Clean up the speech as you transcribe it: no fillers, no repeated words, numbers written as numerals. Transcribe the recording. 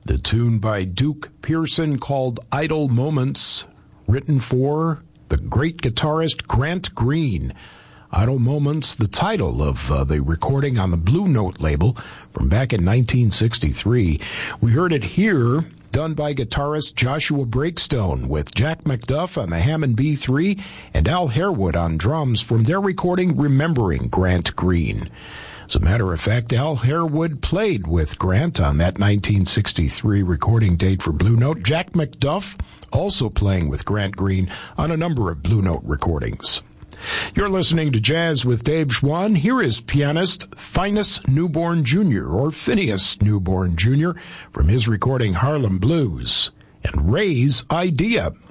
The tune by Duke Pearson called Idle Moments, written for the great guitarist Grant Green. Idle Moments, the title of the recording on the Blue Note label from back in 1963. We heard it here, done by guitarist Joshua Breakstone, with Jack McDuff on the Hammond B3 and Al Harewood on drums from their recording Remembering Grant Green. As a matter of fact, Al Harewood played with Grant on that 1963 recording date for Blue Note. Jack McDuff also playing with Grant Green on a number of Blue Note recordings. You're listening to Jazz with Dave Schwann. Here is pianist Phineas Newborn Jr., or Phineas Newborn Jr., from his recording Harlem Blues, and Ray's Idea.